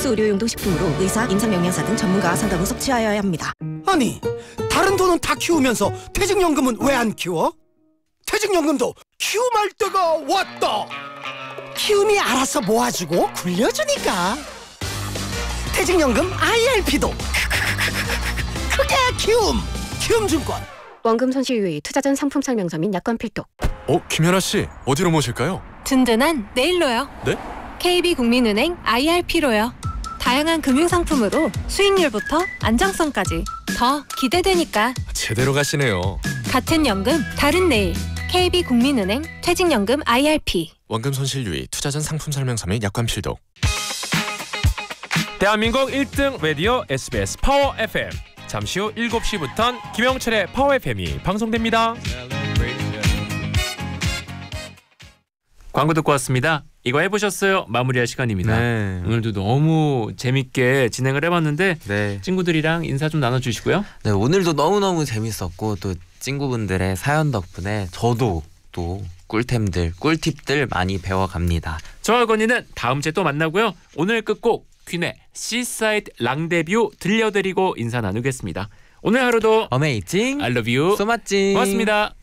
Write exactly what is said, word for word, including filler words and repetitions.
필수 의료용도 식품으로 의사, 임상영양사 등 전문가와 상담 후 섭취하여야 합니다. 아니, 다른 돈은 다 키우면서 퇴직연금은 왜 안 키워? 퇴직연금도 키움할 때가 왔다. 키움이 알아서 모아주고 굴려주니까. 퇴직연금 아이알피도 크게 키움. 키움증권. 원금 손실 유의, 투자 전 상품 설명서 및 약관 필독. 어, 김연아 씨, 어디로 모실까요? 든든한 내일로요. 네? 케이비국민은행 아이알피로요. 다양한 금융상품으로 수익률부터 안정성까지 더 기대되니까. 제대로 가시네요. 같은 연금, 다른 내일. 케이비국민은행 퇴직연금 아이알피. 원금 손실 유의, 투자 전 상품 설명서 및 약관 필독. 대한민국 일 등 라디오 에스비에스 파워 에프엠. 잠시 후 일곱 시부터는 김영철의 파워 에프엠이 방송됩니다. 광고 듣고 왔습니다. 이거 해보셨어요? 마무리할 시간입니다. 네. 오늘도 너무 재밌게 진행을 해봤는데 네. 친구들이랑 인사 좀 나눠주시고요. 네, 오늘도 너무너무 재밌었고 또 친구분들의 사연 덕분에 저도 또 꿀템들, 꿀팁들 많이 배워갑니다. 저와 건이는 다음 주에 또 만나고요. 오늘 끝곡 퀸의 시사이드 랑데뷰 들려드리고 인사 나누겠습니다. 오늘 하루도 어메이징 I love you. 소맛징. 고맙습니다.